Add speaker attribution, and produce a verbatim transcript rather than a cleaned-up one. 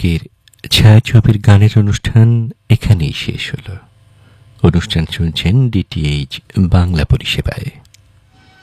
Speaker 1: আজকের ছায়াছবির গানের অনুষ্ঠান এখানেই শেষ হলো। অনুষ্ঠান শুনছেন ডিটিএইচ বাংলা পরিষেবায়।